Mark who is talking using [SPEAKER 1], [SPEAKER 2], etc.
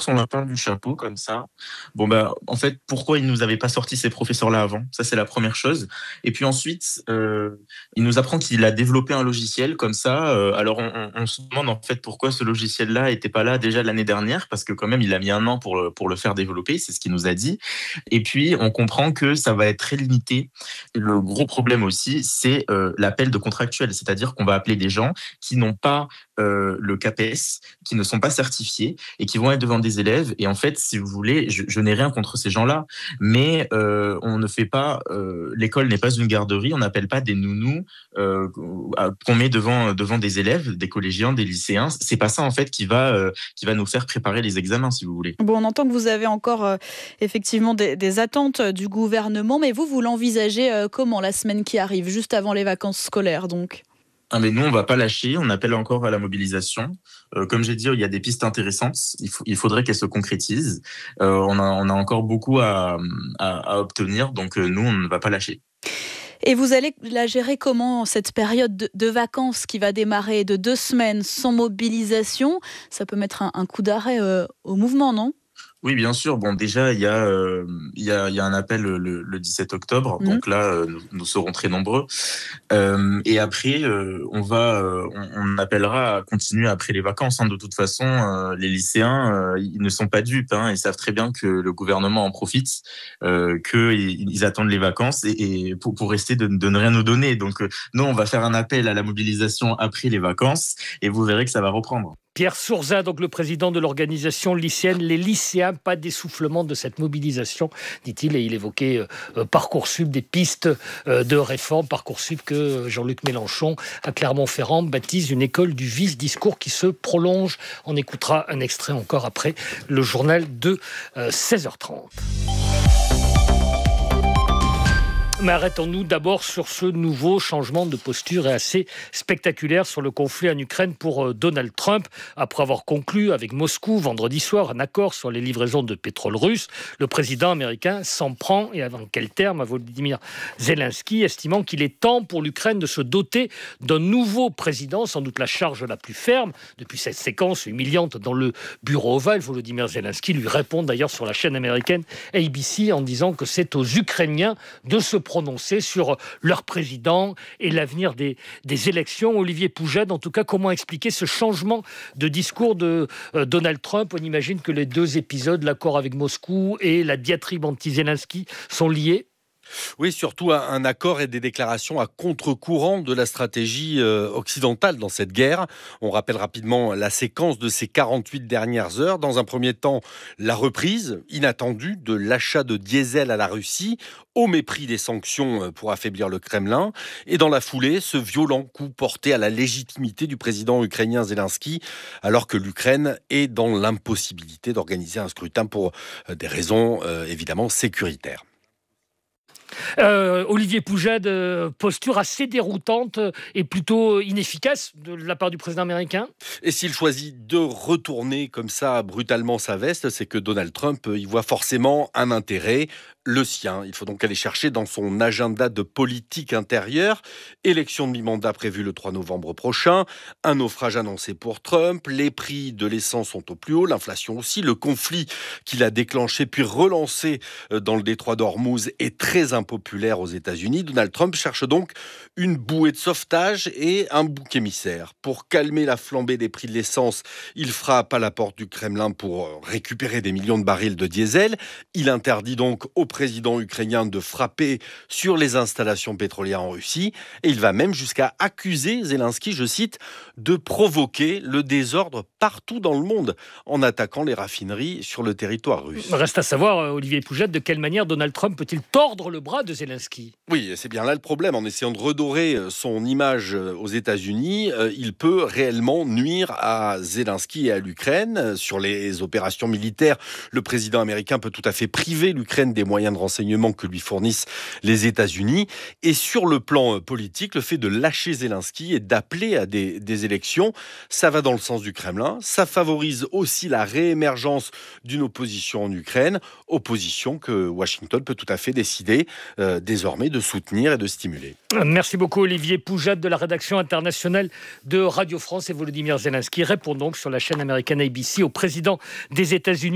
[SPEAKER 1] son lapin du chapeau comme ça. Bon bah en fait, pourquoi il nous avait pas sorti ces professeurs-là avant? Ça c'est la première chose. Et puis ensuite, il nous apprend qu'il a développé un logiciel comme ça. Alors on se demande en fait pourquoi ce logiciel-là était pas là déjà l'année dernière, parce que quand même il a mis un an pour le faire développer. C'est ce qu'il nous a dit. Et puis on comprend que ça va être très limité. Le gros problème aussi, c'est l'appel de contractuels, c'est-à-dire qu'on va appeler des gens qui n'ont pas le CAPES, qui ne sont pas certifiés et qui vont être devant des élèves. Et en fait, si vous voulez, je n'ai rien contre ces gens-là, mais on ne fait pas. L'école n'est pas une garderie. On n'appelle pas des nounous qu'on met devant des élèves, des collégiens, des lycéens. C'est pas ça en fait qui va nous faire préparer les examens, si vous voulez.
[SPEAKER 2] Bon, on entend que vous avez encore effectivement des attentes du gouvernement, mais vous l'envisagez comment la semaine qui arrive, juste avant les vacances scolaires donc?
[SPEAKER 1] Ah mais nous, on va pas lâcher, on appelle encore à la mobilisation. Comme j'ai dit, il y a des pistes intéressantes, il faudrait qu'elles se concrétisent. On a encore beaucoup à obtenir, donc nous, on ne va pas lâcher.
[SPEAKER 2] Et vous allez la gérer comment, cette période de vacances qui va démarrer de 2 semaines sans mobilisation? Ça peut mettre un coup d'arrêt au mouvement, non?
[SPEAKER 1] Oui, bien sûr. Bon, déjà, il y a un appel le 17 octobre.
[SPEAKER 2] Mmh.
[SPEAKER 1] Donc là, nous serons très nombreux. Et après, on appellera à continuer après les vacances, hein. De toute façon, les lycéens, ils ne sont pas dupes, hein. Ils savent très bien que le gouvernement en profite, qu'ils attendent les vacances et pour rester de ne rien nous donner. Donc, nous, on va faire un appel à la mobilisation après les vacances et vous verrez que ça va reprendre.
[SPEAKER 3] Pierre Sourzat, donc le président de l'organisation lycéenne Les Lycéens, pas d'essoufflement de cette mobilisation, dit-il, et il évoquait Parcoursup, des pistes de réforme, Parcoursup que Jean-Luc Mélenchon à Clermont-Ferrand baptise une école du vice-discours qui se prolonge. On écoutera un extrait encore après le journal de 16h30. Mais arrêtons-nous d'abord sur ce nouveau changement de posture et assez spectaculaire sur le conflit en Ukraine pour Donald Trump. Après avoir conclu avec Moscou vendredi soir un accord sur les livraisons de pétrole russe, le président américain s'en prend, et avant quel terme, à Volodymyr Zelensky, estimant qu'il est temps pour l'Ukraine de se doter d'un nouveau président, sans doute la charge la plus ferme depuis cette séquence humiliante dans le bureau ovale. Volodymyr Zelensky lui répond d'ailleurs sur la chaîne américaine ABC en disant que c'est aux Ukrainiens de se prononcer sur leur président et l'avenir des élections. Olivier Poujade, en tout cas, comment expliquer ce changement de discours de Donald Trump? On imagine que les deux épisodes, l'accord avec Moscou et la diatribe anti-Zelensky, sont liés.
[SPEAKER 4] Oui, surtout un accord et des déclarations à contre-courant de la stratégie occidentale dans cette guerre. On rappelle rapidement la séquence de ces 48 dernières heures. Dans un premier temps, la reprise inattendue de l'achat de diesel à la Russie, au mépris des sanctions pour affaiblir le Kremlin. Et dans la foulée, ce violent coup porté à la légitimité du président ukrainien Zelensky, alors que l'Ukraine est dans l'impossibilité d'organiser un scrutin pour des raisons évidemment sécuritaires.
[SPEAKER 3] Olivier Poujade, posture assez déroutante et plutôt inefficace de la part du président américain.
[SPEAKER 4] Et s'il choisit de retourner comme ça brutalement sa veste, c'est que Donald Trump y voit forcément un intérêt, le sien. Il faut donc aller chercher dans son agenda de politique intérieure. Élection de mi-mandat prévue le 3 novembre prochain, un naufrage annoncé pour Trump, les prix de l'essence sont au plus haut, l'inflation aussi, le conflit qu'il a déclenché puis relancé dans le détroit d'Ormuz est très impopulaire aux États-Unis. Donald Trump cherche donc une bouée de sauvetage et un bouc émissaire. Pour calmer la flambée des prix de l'essence, il frappe à la porte du Kremlin pour récupérer des millions de barils de diesel. Il interdit donc au président ukrainien de frapper sur les installations pétrolières en Russie. Et il va même jusqu'à accuser Zelensky, je cite, de provoquer le désordre partout dans le monde en attaquant les raffineries sur le territoire russe.
[SPEAKER 3] Reste à savoir, Olivier Poujade, de quelle manière Donald Trump peut-il tordre le bras de Zelensky?
[SPEAKER 4] Oui, c'est bien là le problème. En essayant de redorer son image aux États-Unis, il peut réellement nuire à Zelensky et à l'Ukraine. Sur les opérations militaires, le président américain peut tout à fait priver l'Ukraine des moyens de renseignement que lui fournissent les États-Unis. Et sur le plan politique, le fait de lâcher Zelensky et d'appeler à des élections, ça va dans le sens du Kremlin. Ça favorise aussi la réémergence d'une opposition en Ukraine, opposition que Washington peut tout à fait décider désormais de soutenir et de stimuler.
[SPEAKER 3] Merci beaucoup Olivier Poujade de la rédaction internationale de Radio France. Et Volodymyr Zelensky répond donc sur la chaîne américaine ABC au président des États-Unis.